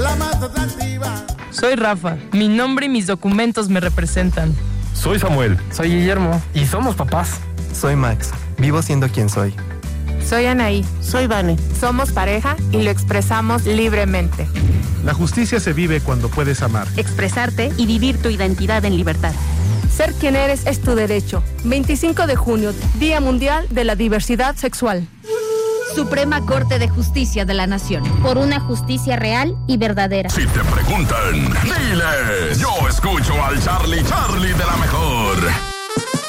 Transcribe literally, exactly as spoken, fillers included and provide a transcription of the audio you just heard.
la más atractiva. Soy Rafa, mi nombre y mis documentos me representan. Soy Samuel. Soy Guillermo. Y somos papás. Soy Max, vivo siendo quien soy. Soy Anaí. Soy Vane. Somos pareja y lo expresamos libremente. La justicia se vive cuando puedes amar, expresarte y vivir tu identidad en libertad. Ser quien eres es tu derecho. veinticinco de junio, Día Mundial de la Diversidad Sexual. Suprema Corte de Justicia de la Nación. Por una justicia real y verdadera. Si te preguntan, diles, yo escucho al Charlie Charlie de la mejor.